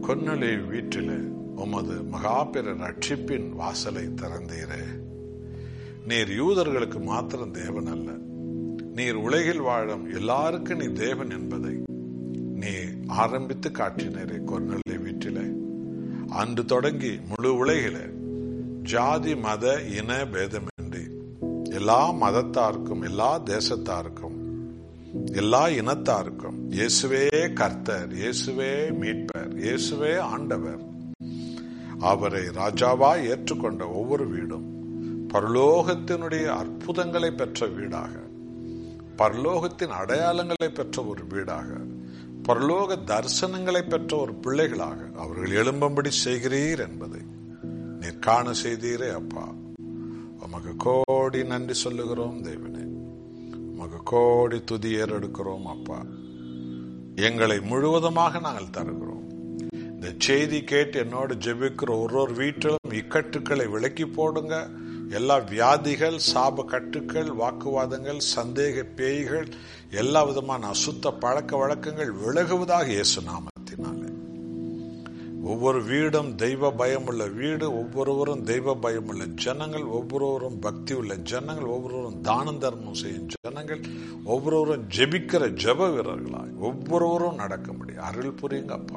கொன்னலை வீட்டிலே உமது மகாபெர ரட்சிப்பின் வாசலை திறந்தீரே. நீர் யூதர்களுக்கு மாத்திரம் தேவன் அல்ல, நீர் உலகில் வாழும் எல்லாருக்கும் நீ தேவன் என்பதை நீ ஆரம்பித்து காட்டினரே கொன்னலை வீட்டிலே. அன்று தொடங்கி முழு உலகிலே ஜாதி மத இன பேதமின்றி எல்லா மதத்தாருக்கும், எல்லா தேசத்தாருக்கும், எல்லா இனத்தாருக்கும் இயேசுவே கர்த்தர், இயேசுவே மீட்பர், இயேசுவே ஆண்டவர், அவரை ராஜாவாய் ஏற்றுக்கொண்ட ஒவ்வொரு வீடும் பரலோகத்தினுடைய அற்புதங்களை பெற்ற வீடாக, பரலோகத்தின் அடையாளங்களை பெற்ற ஒரு வீடாக, பரலோக தரிசனங்களை பெற்ற ஒரு பிள்ளைகளாக அவர்கள் எழும்பும்படி செய்கிறீர் என்பதை நீர் காண செய்தீரே அப்பா. உமக்கு கோடி நன்றி சொல்லுகிறோம் தேவனே, உமக்கு கோடி துதி ஏறெடுக்கிறோம் அப்பா. எங்களை முழுவதுமாக நாங்கள் தருகிறோம். இந்த செய்தி கேட்டு என்னோடு ஜெபிக்கிற ஒரு வீட்டிலும் இக்கட்டுக்களை விலக்கி போடுங்க. எல்லா வியாதிகள், சாப கட்டுக்கள், வாக்குவாதங்கள், சந்தேக பேய்கள், எல்லா விதமான அசுத்த பழக்க வழக்கங்கள் விலகுவதாக இயேசு நாமத்தினாலே. ஒவ்வொரு வீடும் தெய்வ பயமுள்ள வீடு, ஒவ்வொருவரும் தெய்வ பயமுள்ள ஜனங்கள், ஒவ்வொருவரும் பக்தி உள்ள ஜனங்கள், ஒவ்வொருவரும் தான தர்மம் செய்யும் ஜனங்கள், ஒவ்வொருவரும் ஜெபிக்கிற ஜெப வீரர்களாய் ஒவ்வொருவரும் நடக்க முடியும். அருள் புரியுங்கப்பா.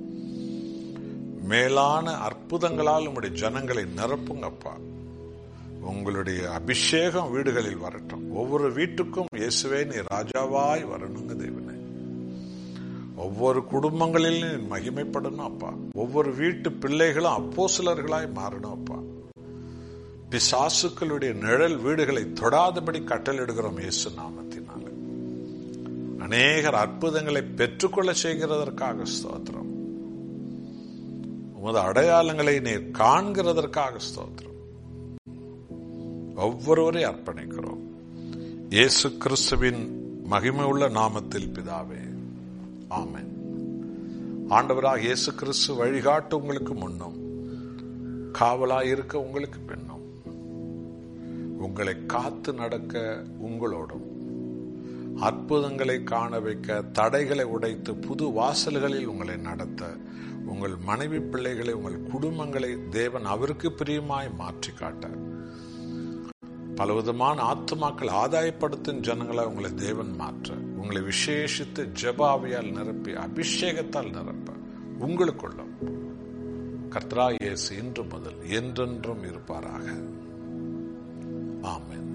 மேலான அற்புதங்களால் உங்களுடைய ஜனங்களை நிரப்புங்கப்பா. உங்களுடைய அபிஷேகம் வீடுகளில் வரட்டும். ஒவ்வொரு வீட்டுக்கும் இயேசுவே நீ ராஜாவாய் வரணுங்க தேவனே. ஒவ்வொரு குடும்பங்களிலும் மகிமைப்படணும் அப்பா. ஒவ்வொரு வீட்டு பிள்ளைகளும் அப்போஸ்தலர்களாய் மாறணும் அப்பா. பிசாசுக்களுடைய நிழல் வீடுகளை தொடாதபடி கட்டளையிடுகிறோம் இயேசு நாமத்தினால. அநேகர் அற்புதங்களை பெற்றுக்கொள்ள செய்கிறதற்காக ஸ்தோத்திரம். உமது அடையாளங்களை நீர் காண்கிறதற்காக ஸ்தோத்திரம். ஒவ்வொருவரை அர்ப்பணிக்கிறோம் இயேசு கிறிஸ்துவின் மகிமை உள்ள நாமத்தில் பிதாவே, ஆமென். ஆண்டவராக இயேசு கிறிஸ்து வழிகாட்டு உங்களுக்கு முன்னும், காவலாயிருக்க உங்களுக்கு பின்னும், உங்களை காத்து நடக்க உங்களோடும், அற்புதங்களை காண வைக்க, தடைகளை உடைத்து புது வாசல்களில் உங்களை நடத்த, உங்கள் மனைவி பிள்ளைகளை, உங்கள் குடும்பங்களை தேவன் அவருக்கு பிரியமாய் மாற்றி காட்ட, பலவிதமான ஆத்துமாக்கள் ஆதாயப்படுத்தும் ஜனங்களை உங்களை தேவன் மாற்ற, உங்களை விசேஷித்து ஜெபாவியால் நிரப்பி அபிஷேகத்தால் நிரப்ப உங்களுக்குள்ளும் கர்த்தராகிய இயேசு இன்று முதல் என்றென்றும் இருப்பாராக. ஆமென்.